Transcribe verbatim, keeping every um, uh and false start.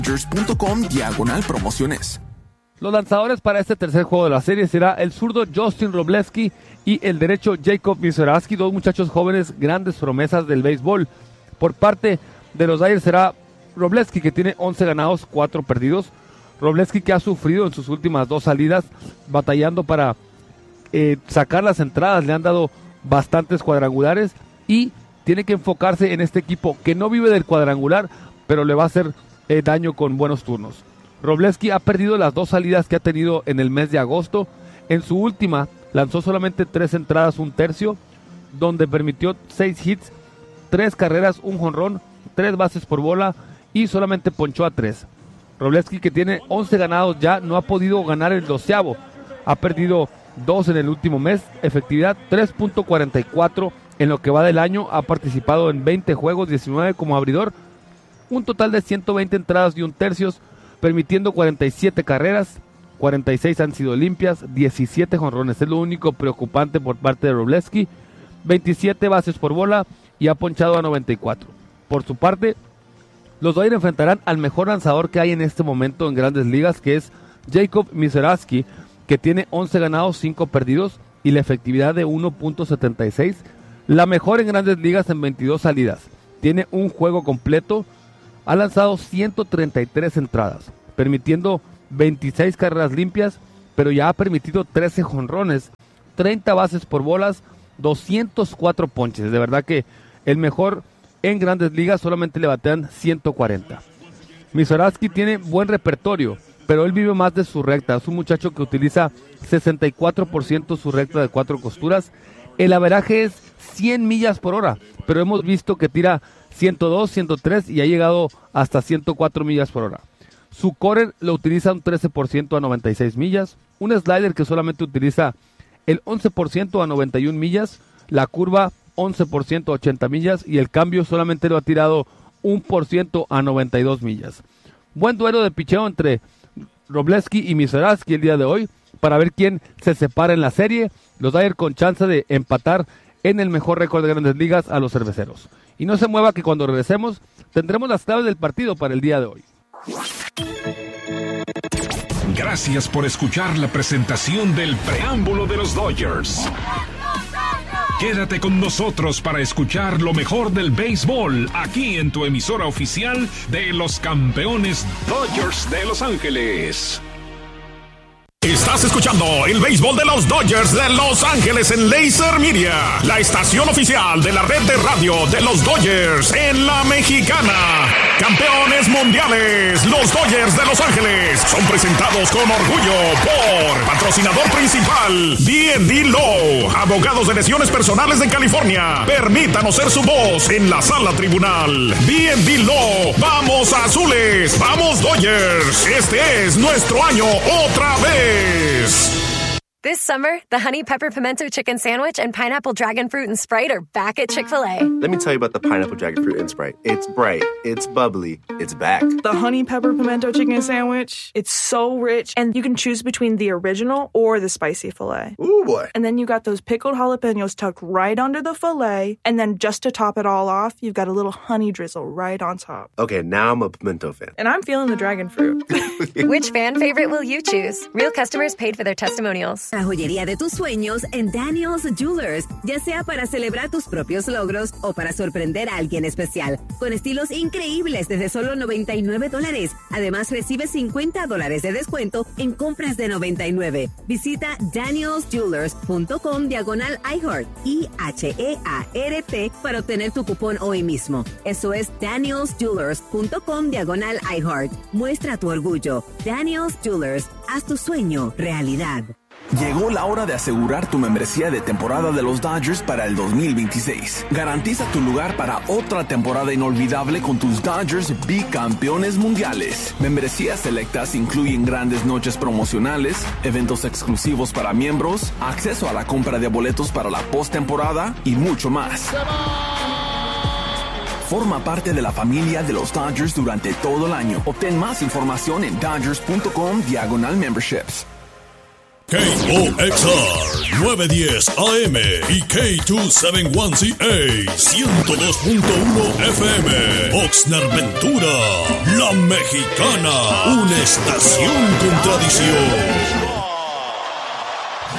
Dodgers punto com diagonal promociones. Los lanzadores para este tercer juego de la serie será el zurdo Justin Wroblewski y el derecho Jacob Misiorowski, dos muchachos jóvenes, grandes promesas del béisbol. Por parte de los Dodgers será Wroblewski, que tiene once ganados, cuatro perdidos. Wroblewski, que ha sufrido en sus últimas dos salidas, batallando para eh, sacar las entradas, le han dado bastantes cuadrangulares y tiene que enfocarse en este equipo que no vive del cuadrangular, pero le va a hacer eh, daño con buenos turnos. Wroblewski ha perdido las dos salidas que ha tenido en el mes de agosto. En su última lanzó solamente tres entradas, un tercio, donde permitió seis hits, tres carreras, un jonrón, tres bases por bola y solamente ponchó a tres. Wroblewski, que tiene once ganados ya, no ha podido ganar el doceavo. Ha perdido dos en el último mes, efectividad tres punto cuarenta y cuatro en lo que va del año. Ha participado en veinte juegos, diecinueve como abridor, un total de ciento veinte entradas y un tercio, permitiendo cuarenta y siete carreras, cuarenta y seis han sido limpias, diecisiete jonrones. Es lo único preocupante por parte de Wroblewski, veintisiete bases por bola y ha ponchado a noventa y cuatro. Por su parte, los Dodgers enfrentarán al mejor lanzador que hay en este momento en Grandes Ligas, que es Jacob Misiorowski, que tiene once ganados, cinco perdidos y la efectividad de uno punto setenta y seis, la mejor en Grandes Ligas en veintidós salidas. Tiene un juego completo, ha lanzado ciento treinta y tres entradas, permitiendo veintiséis carreras limpias, pero ya ha permitido trece jonrones, treinta bases por bolas, doscientos cuatro ponches. De verdad que el mejor en Grandes Ligas, solamente le batean ciento cuarenta. Misiorowski tiene buen repertorio, pero él vive más de su recta. Es un muchacho que utiliza sesenta y cuatro por ciento su recta de cuatro costuras. El averaje es cien millas por hora, pero hemos visto que tira ciento dos, ciento tres y ha llegado hasta ciento cuatro millas por hora. Su correr lo utiliza un trece por ciento a noventa y seis millas, un slider que solamente utiliza el once por ciento a noventa y una millas, la curva once por ciento a ochenta millas y el cambio solamente lo ha tirado un por ciento a noventa y dos millas. Buen duelo de picheo entre Wroblewski y Misiorowski el día de hoy para ver quién se separa en la serie. Los Dodgers con chance de empatar en el mejor récord de Grandes Ligas a los cerveceros. Y no se mueva, que cuando regresemos tendremos las claves del partido para el día de hoy. Gracias por escuchar la presentación del preámbulo de los Dodgers. Quédate con nosotros para escuchar lo mejor del béisbol aquí en tu emisora oficial de los campeones Dodgers de Los Ángeles. Estás escuchando el béisbol de los Dodgers de Los Ángeles en Laser Media, la estación oficial de la red de radio de los Dodgers en la Mexicana. Campeones mundiales, los Dodgers de Los Ángeles son presentados con orgullo por patrocinador principal D and D Law, abogados de lesiones personales de California. Permítanos ser su voz en la sala tribunal. D and D Law, vamos azules, vamos Dodgers. Este es nuestro año otra vez. This summer, the Honey Pepper Pimento Chicken Sandwich and Pineapple Dragon Fruit and Sprite are back at Chick-fil-A. Let me tell you about the Pineapple Dragon Fruit and Sprite. It's bright, it's bubbly, it's back. The Honey Pepper Pimento Chicken Sandwich, it's so rich, and you can choose between the original or the spicy filet. Ooh, boy. And then you got those pickled jalapenos tucked right under the filet, and then just to top it all off, you've got a little honey drizzle right on top. Okay, now I'm a pimento fan. And I'm feeling the dragon fruit. Which fan favorite will you choose? Real customers paid for their testimonials. La joyería de tus sueños en Daniel's Jewelers, ya sea para celebrar tus propios logros o para sorprender a alguien especial, con estilos increíbles desde solo noventa y nueve dólares. Además, recibe cincuenta dólares de descuento en compras de noventa y nueve. Visita daniels jewelers punto com diagonal iHeart, I H E A R T, para obtener tu cupón hoy mismo. Eso es daniels jewelers punto com diagonal iHeart. Muestra tu orgullo. Daniel's Jewelers, haz tu sueño realidad. Llegó la hora de asegurar tu membresía de temporada de los Dodgers para el dos mil veintiséis. Garantiza tu lugar para otra temporada inolvidable con tus Dodgers bicampeones mundiales. Membresías selectas incluyen grandes noches promocionales, eventos exclusivos para miembros, acceso a la compra de boletos para la postemporada y mucho más. Forma parte de la familia de los Dodgers durante todo el año. Obtén más información en dodgers punto com diagonal memberships. K O X R novecientos diez A M y K doscientos setenta y uno C A ciento dos punto uno F M. Oxnard Ventura, La Mexicana, una estación con tradición.